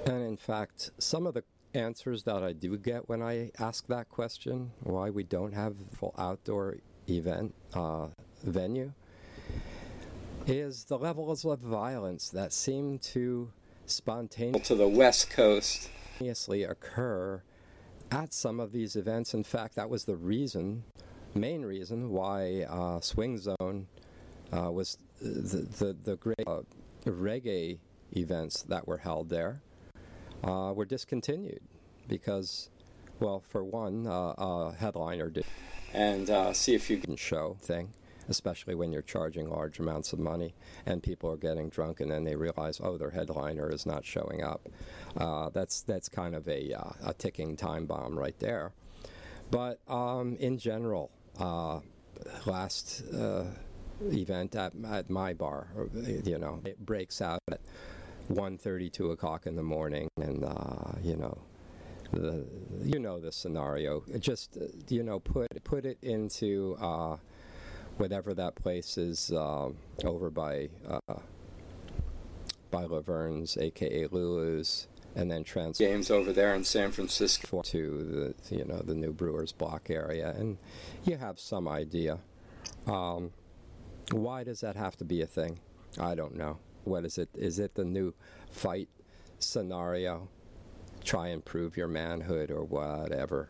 And in fact, some of the answers that I do get when I ask that question, why we don't have a full outdoor event venue, is the levels of violence that seem to spontaneously to the West Coast occur at some of these events. In fact, that was the main reason why Swing Zone was the great reggae events that were held there were discontinued because, well, for one, headliner did, and see if you can show thing, especially when you're charging large amounts of money and people are getting drunk and then they realize, oh, their headliner is not showing up. That's kind of a ticking time bomb right there. But in general, last event at my bar, it breaks out at 1:30, 2 o'clock in the morning, and the scenario. Just put it into whatever that place is over by Laverne's, aka Lulu's, and then games over there in San Francisco to the New Brewers Block area, and you have some idea. Why does that have to be a thing? I don't know. What is it? Is it the new fight scenario? Try and prove your manhood or whatever.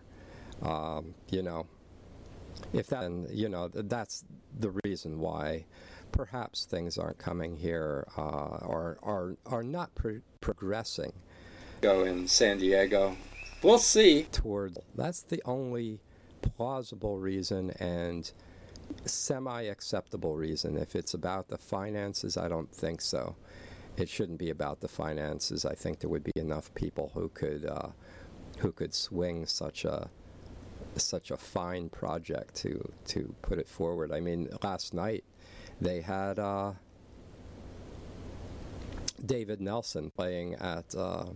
If that, that's the reason why perhaps things aren't coming here or are not progressing. Go in San Diego. We'll see. That's the only plausible reason and semi-acceptable reason. If it's about the finances, I don't think so. It shouldn't be about the finances. I think there would be enough people who could swing such a fine project to put it forward. I mean, last night they had David Nelson playing at the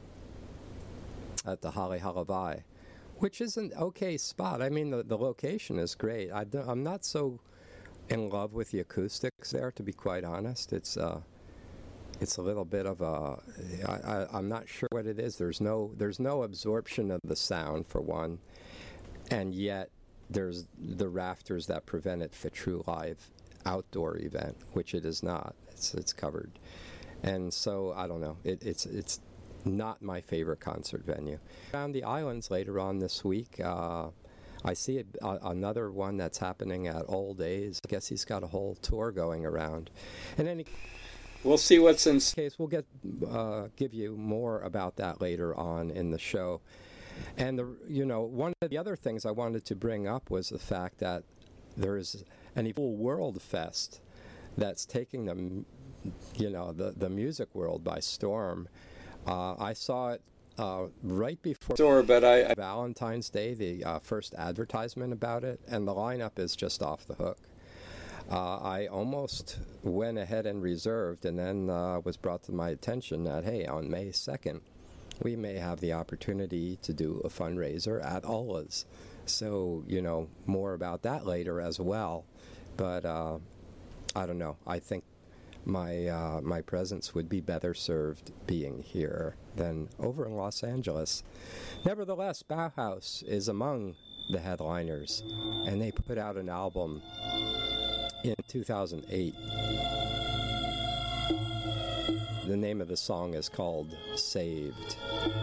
Holly Halavai, which is an okay spot. I mean, the location is great. I'm not so in love with the acoustics there, to be quite honest. It's a little bit of I'm not sure what it is. There's no absorption of the sound, for one, and yet there's the rafters that prevent it for true live outdoor event, which it is not. It's covered, and so I don't know. It's not my favorite concert venue. Around the islands later on this week, I see another one that's happening at Old Days. I guess he's got a whole tour going around. And then we'll see what's in case. We'll give you more about that later on in the show. And one of the other things I wanted to bring up was the fact that there is an full World Fest that's taking the music world by storm. I saw it right before Valentine's Day, the first advertisement about it, and the lineup is just off the hook. I almost went ahead and reserved, and then was brought to my attention that, hey, on May 2nd, we may have the opportunity to do a fundraiser at Ola's. So, more about that later as well. But I don't know. I think my presence would be better served being here than over in Los Angeles. Nevertheless, Bauhaus is among the headliners, and they put out an album in 2008. The name of the song is called Saved.